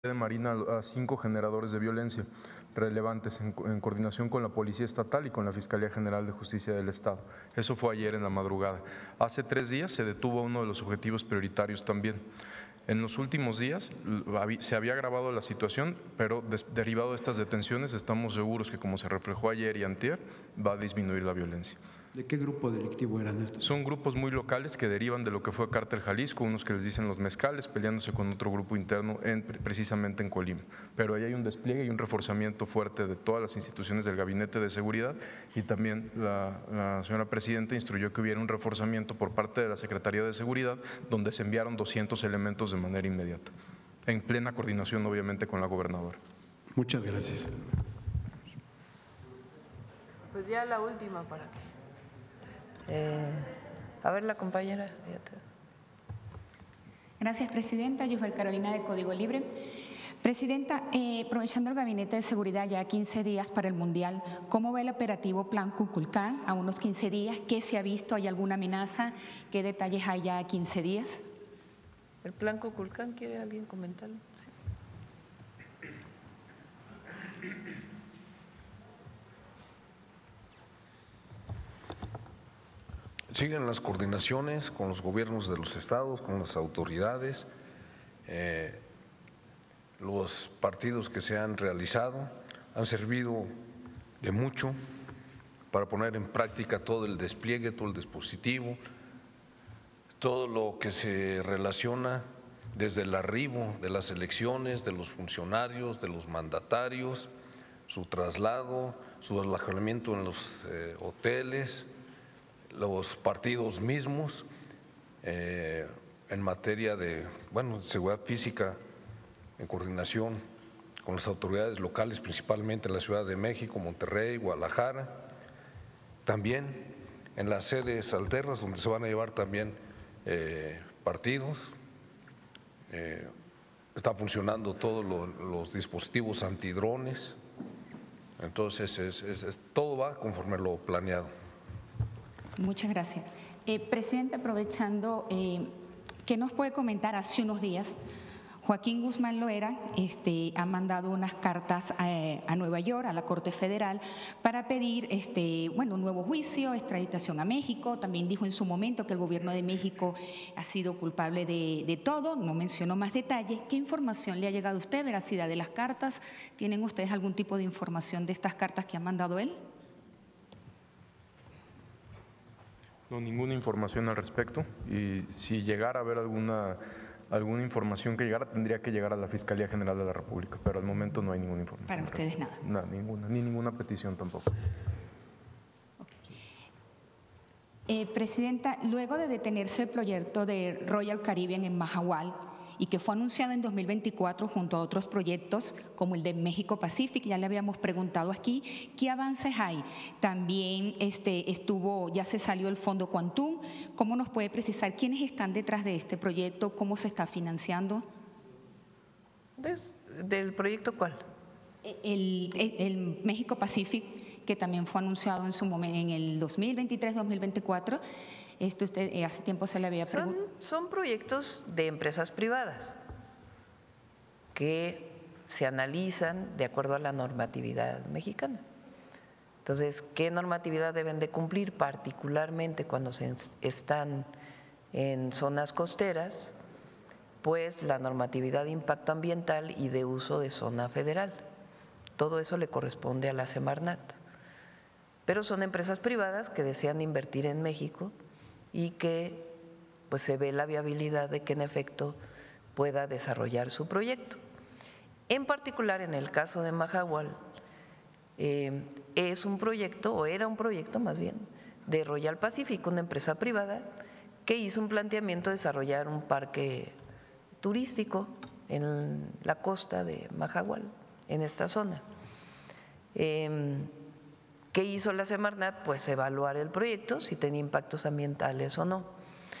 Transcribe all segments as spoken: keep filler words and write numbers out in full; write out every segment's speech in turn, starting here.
de Marina a cinco generadores de violencia relevantes en, en coordinación con la Policía Estatal y con la Fiscalía General de Justicia del Estado. Eso fue ayer en la madrugada. Hace tres días se detuvo a uno de los objetivos prioritarios también. En los últimos días se había agravado la situación, pero derivado de estas detenciones estamos seguros que, como se reflejó ayer y antier, va a disminuir la violencia. ¿De qué grupo delictivo eran estos? Son grupos muy locales que derivan de lo que fue Cártel Jalisco, unos que les dicen los mezcales, peleándose con otro grupo interno en, precisamente en Colima. Pero ahí hay un despliegue y un reforzamiento fuerte de todas las instituciones del Gabinete de Seguridad, y también la, la señora Presidenta instruyó que hubiera un reforzamiento por parte de la Secretaría de Seguridad, donde se enviaron doscientos elementos de manera inmediata, en plena coordinación obviamente con la gobernadora. Muchas gracias. Pues ya la última para… Eh, a ver, la compañera. Gracias, Presidenta. Yusbel Carolina, de Código Libre. Presidenta, eh, aprovechando el Gabinete de Seguridad ya quince días para el Mundial, ¿cómo va el operativo Plan Kukulcán a unos quince días? ¿Qué se ha visto? ¿Hay alguna amenaza? ¿Qué detalles hay ya a quince días? ¿El Plan Kukulcán quiere alguien comentarlo? Sí. Siguen las coordinaciones con los gobiernos de los estados, con las autoridades, eh, los partidos que se han realizado han servido de mucho para poner en práctica todo el despliegue, todo el dispositivo, todo lo que se relaciona desde el arribo de las elecciones, de los funcionarios, de los mandatarios, su traslado, su alojamiento en los eh, hoteles, los partidos mismos, eh, en materia de bueno, seguridad física, en coordinación con las autoridades locales, principalmente en la Ciudad de México, Monterrey, Guadalajara, también en las sedes alternas donde se van a llevar también eh, partidos, eh, están funcionando todos los, los dispositivos antidrones, entonces es, es, es, todo va conforme lo planeado. Muchas gracias. Eh, Presidente, aprovechando, eh, ¿qué nos puede comentar? Hace unos días, Joaquín Guzmán Loera este, ha mandado unas cartas a, a Nueva York, a la Corte Federal, para pedir este, bueno, un nuevo juicio, extraditación a México. También dijo en su momento que el gobierno de México ha sido culpable de, de todo, no mencionó más detalles. ¿Qué información le ha llegado a usted? ¿Veracidad de las cartas? ¿Tienen ustedes algún tipo de información de estas cartas que ha mandado él? No, ninguna información al respecto, y si llegara a haber alguna, alguna información que llegara, tendría que llegar a la Fiscalía General de la República, pero al momento no hay ninguna información. Para ustedes nada. No, ninguna, ni ninguna petición tampoco. Eh, Presidenta, luego de detenerse el proyecto de Royal Caribbean en Mahahual, y que fue anunciado en dos mil veinticuatro junto a otros proyectos como el de México Pacific, ya le habíamos preguntado aquí, ¿qué avances hay? También este, estuvo, ya se salió el Fondo Quantum. ¿Cómo nos puede precisar quiénes están detrás de este proyecto? ¿Cómo se está financiando? ¿Des, ¿Del proyecto cuál? El, el, el México Pacific, que también fue anunciado en su momento en el dos mil veintitrés dos mil veinticuatro. Esto usted eh, hace tiempo se le había preguntado. Son, son proyectos de empresas privadas que se analizan de acuerdo a la normatividad mexicana. Entonces, ¿qué normatividad deben de cumplir? Particularmente cuando se están en zonas costeras, pues la normatividad de impacto ambiental y de uso de zona federal. Todo eso le corresponde a la Semarnat. Pero son empresas privadas que desean invertir en México y que pues se ve la viabilidad de que en efecto pueda desarrollar su proyecto. En particular en el caso de Mahahual, eh, es un proyecto, o era un proyecto más bien, de Royal Pacific, una empresa privada que hizo un planteamiento de desarrollar un parque turístico en la costa de Mahahual, en esta zona. Eh, ¿Qué hizo la Semarnat? Pues evaluar el proyecto, si tenía impactos ambientales o no.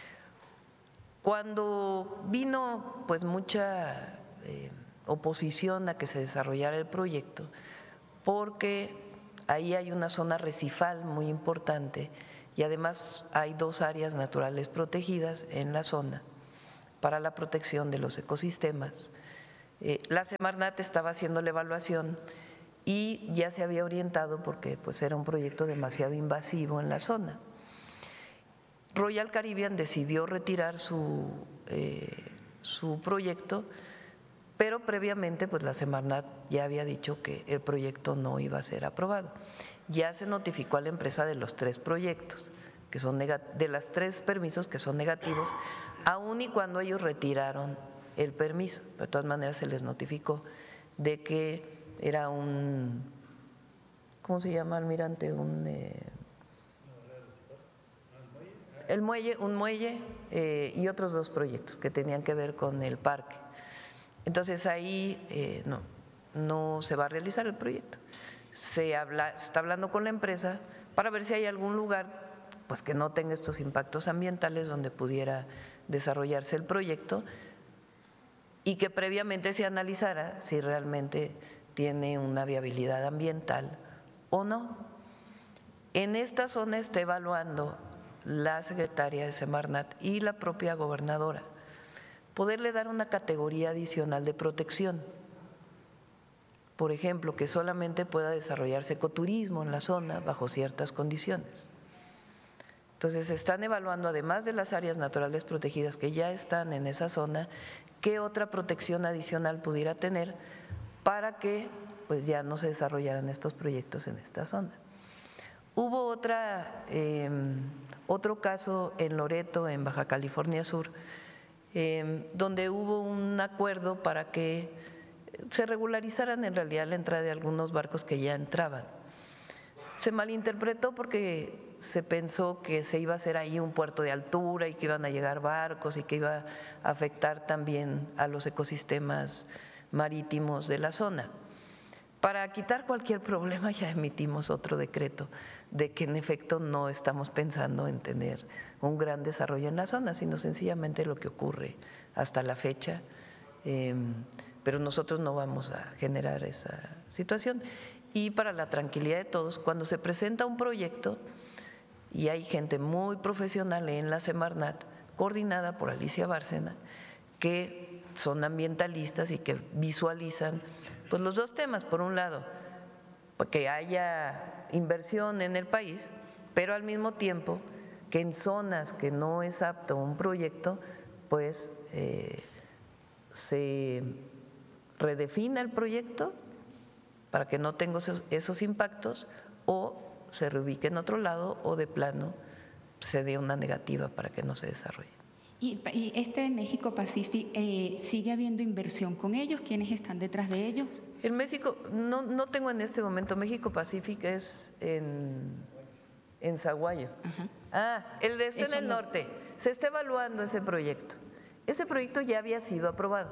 Cuando vino pues mucha eh, oposición a que se desarrollara el proyecto, porque ahí hay una zona recifal muy importante y además hay dos áreas naturales protegidas en la zona para la protección de los ecosistemas, Eh, la Semarnat estaba haciendo la evaluación y ya se había orientado porque pues, era un proyecto demasiado invasivo en la zona. Royal Caribbean decidió retirar su, eh, su proyecto, pero previamente pues la Semarnat ya había dicho que el proyecto no iba a ser aprobado. Ya se notificó a la empresa de los tres proyectos, que son de los tres permisos que son negativos, aun y cuando ellos retiraron el permiso. De todas maneras se les notificó de que era un, ¿cómo se llama, almirante? Un… Eh, el muelle, un muelle eh, y otros dos proyectos que tenían que ver con el parque. Entonces ahí eh, no, no se va a realizar el proyecto. Se, habla, se está hablando con la empresa para ver si hay algún lugar pues, que no tenga estos impactos ambientales donde pudiera desarrollarse el proyecto y que previamente se analizara si realmente tiene una viabilidad ambiental o no. En esta zona está evaluando la secretaria de Semarnat y la propia gobernadora poderle dar una categoría adicional de protección. Por ejemplo, que solamente pueda desarrollarse ecoturismo en la zona bajo ciertas condiciones. Entonces, se están evaluando, además de las áreas naturales protegidas que ya están en esa zona, qué otra protección adicional pudiera tener para que pues, ya no se desarrollaran estos proyectos en esta zona. Hubo otra, eh, otro caso en Loreto, en Baja California Sur, eh, donde hubo un acuerdo para que se regularizaran en realidad la entrada de algunos barcos que ya entraban. Se malinterpretó porque se pensó que se iba a hacer ahí un puerto de altura y que iban a llegar barcos y que iba a afectar también a los ecosistemas marítimos de la zona. Para quitar cualquier problema ya emitimos otro decreto de que en efecto no estamos pensando en tener un gran desarrollo en la zona, sino sencillamente lo que ocurre hasta la fecha, eh, pero nosotros no vamos a generar esa situación. Y para la tranquilidad de todos, cuando se presenta un proyecto y hay gente muy profesional en la Semarnat, coordinada por Alicia Bárcena, que son ambientalistas y que visualizan pues los dos temas, por un lado, que haya inversión en el país, pero al mismo tiempo que en zonas que no es apto un proyecto, pues eh, se redefina el proyecto para que no tenga esos, esos impactos o se reubique en otro lado o de plano se dé una negativa para que no se desarrolle. Y, y este de México Pacific, eh, ¿sigue habiendo inversión con ellos? ¿Quiénes están detrás de ellos? En México, no, no tengo en este momento, México Pacific es en, en Zaguayo. Ajá. Ah, el de este en el no. norte. Se está evaluando ese proyecto. Ese proyecto ya había sido aprobado.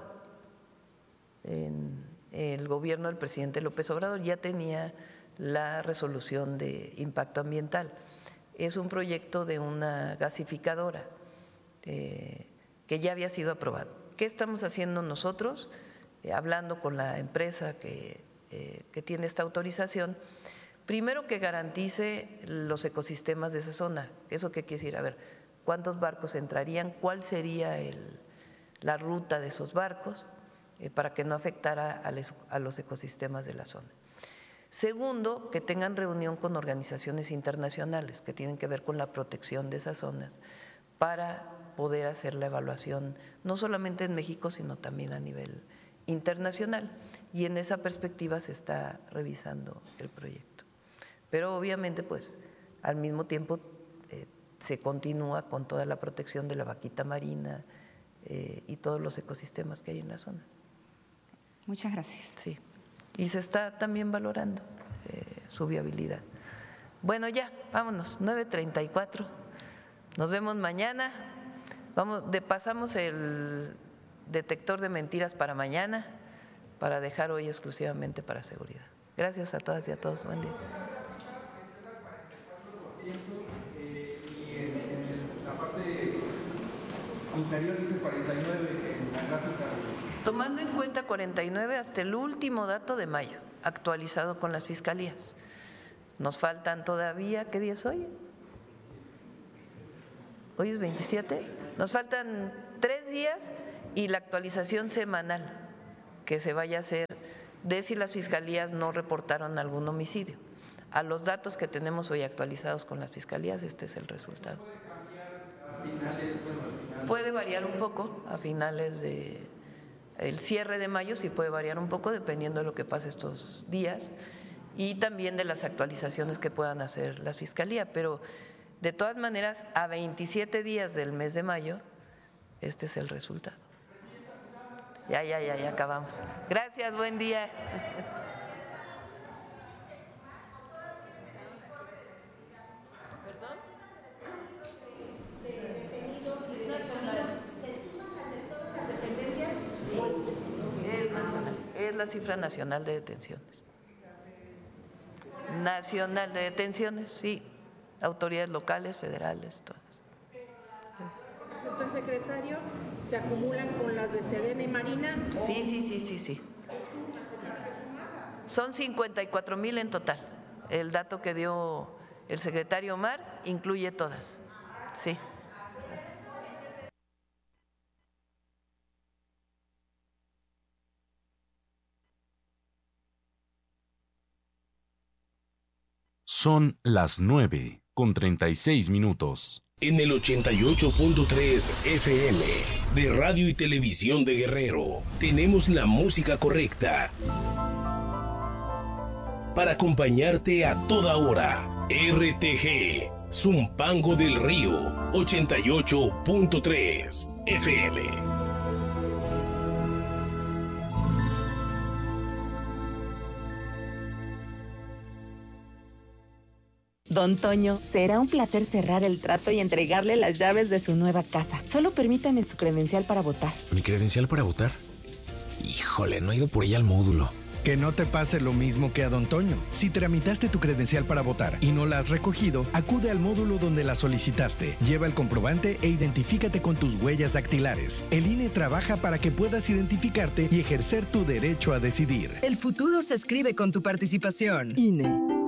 En el gobierno del presidente López Obrador ya tenía la resolución de impacto ambiental. Es un proyecto de una gasificadora eh, que ya había sido aprobado. ¿Qué estamos haciendo nosotros? Eh, hablando con la empresa que, eh, que tiene esta autorización, primero que garantice los ecosistemas de esa zona. ¿Eso qué quiere decir? A ver, ¿cuántos barcos entrarían? ¿Cuál sería el, la ruta de esos barcos eh, para que no afectara a, les, a los ecosistemas de la zona? Segundo, que tengan reunión con organizaciones internacionales que tienen que ver con la protección de esas zonas para poder hacer la evaluación, no solamente en México, sino también a nivel internacional. Y en esa perspectiva se está revisando el proyecto. Pero obviamente, pues, al mismo tiempo eh, se continúa con toda la protección de la vaquita marina eh, y todos los ecosistemas que hay en la zona. Muchas gracias. Sí. Y se está también valorando eh, su viabilidad. Bueno, ya, vámonos, nueve treinta y cuatro. Nos vemos mañana. Vamos, de, pasamos el detector de mentiras para mañana, para dejar hoy exclusivamente para seguridad. Gracias a todas y a todos. Buen día. Y en la parte inferior dice cuarenta y nueve en la gráfica. Tomando en cuenta cuarenta y nueve hasta el último dato de mayo, actualizado con las fiscalías. Nos faltan todavía, ¿qué día es hoy? Hoy es veintisiete. Nos faltan tres días y la actualización semanal que se vaya a hacer de si las fiscalías no reportaron algún homicidio. A los datos que tenemos hoy actualizados con las fiscalías, este es el resultado. Puede variar un poco a finales de el cierre de mayo, sí puede variar un poco dependiendo de lo que pase estos días y también de las actualizaciones que puedan hacer las fiscalías, pero de todas maneras a veintisiete días del mes de mayo este es el resultado. Ya, ya, ya, ya acabamos. Gracias, buen día. Es la cifra nacional de detenciones. Nacional de detenciones, sí. Autoridades locales, federales, todas. El secretario, ¿se acumulan con las de Sedena y Marina? Sí, sí, sí, sí, sí. Son cincuenta y cuatro mil en total. El dato que dio el secretario Omar incluye todas. Sí. Son las nueve con treinta y seis minutos. En el ochenta y ocho punto tres F M de Radio y Televisión de Guerrero tenemos la música correcta para acompañarte a toda hora. R T G, Zumpango del Río, ochenta y ocho punto tres F M. Don Toño, será un placer cerrar el trato y entregarle las llaves de su nueva casa. Solo permítame su credencial para votar. ¿Mi credencial para votar? Híjole, no he ido por ella al módulo. Que no te pase lo mismo que a Don Toño. Si tramitaste tu credencial para votar y no la has recogido, acude al módulo donde la solicitaste. Lleva el comprobante e identifícate con tus huellas dactilares. El I N E trabaja para que puedas identificarte y ejercer tu derecho a decidir. El futuro se escribe con tu participación. I N E.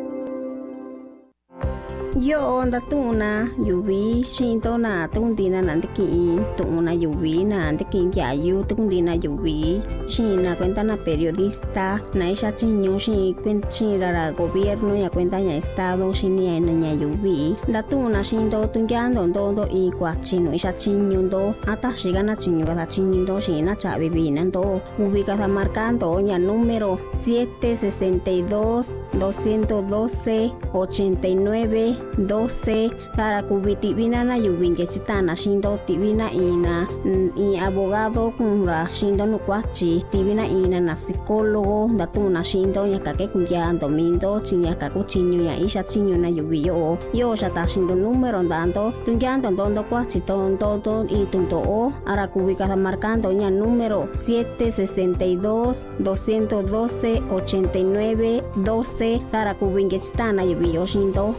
Yo onda tuna yuvi shinto na tundina nandiki tuna yuvi na andiki yayu tundina yuvi shina cuenta na periodista na isha chinyo shi cuenta shira la gobierno ya cuenta ya estado shini na nya yuvi da tuna shinto tungyando ndo i kwa chino isha chinyo ndo ata shiga na chinyo ga chinyo ndo shina cha bibi ndo ubica ta marcando ya número siete sesenta y dos doscientos doce ochenta y nueve doce para cubiti vina na yubin que chitana shindo tibina ina y abogado con ra shindo no kwachi tibina ina na psicólogo datuna shindo ya kake kuya domindo chinya kaku chinyo ya isha chinyo na yubiyo yo ya ta shindo número dando tunyando dondo kwachi tondo todo y tunto o ara kubika marcando ya número siete sesenta y dos doscientos doce ochenta y nueve doce para kubin que chitana yubiyo shindo.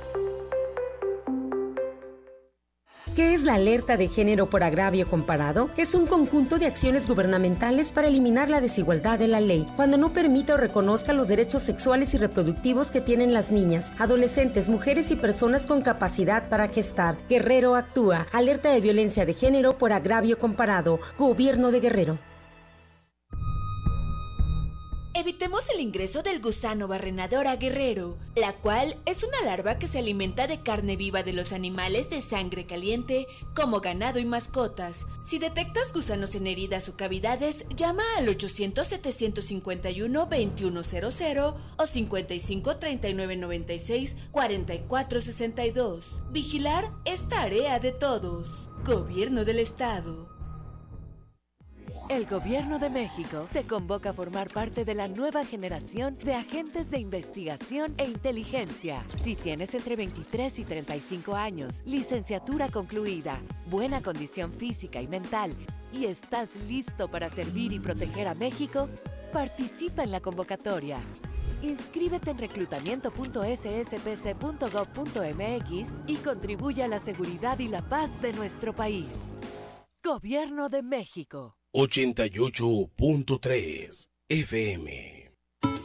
¿Qué es la alerta de género por agravio comparado? Es un conjunto de acciones gubernamentales para eliminar la desigualdad de la ley, cuando no permite o reconozca los derechos sexuales y reproductivos que tienen las niñas, adolescentes, mujeres y personas con capacidad para gestar. Guerrero actúa. Alerta de violencia de género por agravio comparado. Gobierno de Guerrero. Evitemos el ingreso del gusano barrenador a Guerrero, la cual es una larva que se alimenta de carne viva de los animales de sangre caliente, como ganado y mascotas. Si detectas gusanos en heridas o cavidades, llama al ochocientos, setecientos cincuenta y uno, veintiuno cero cero o cincuenta y cinco, treinta y nueve noventa y seis, cuarenta y cuatro sesenta y dos. Vigilar es tarea de todos. Gobierno del Estado. El Gobierno de México te convoca a formar parte de la nueva generación de agentes de investigación e inteligencia. Si tienes entre veintitrés y treinta y cinco años, licenciatura concluida, buena condición física y mental, y estás listo para servir y proteger a México, participa en la convocatoria. Inscríbete en reclutamiento punto s s p c punto gov punto m x y contribuye a la seguridad y la paz de nuestro país. Gobierno de México. ochenta y ocho punto tres F M.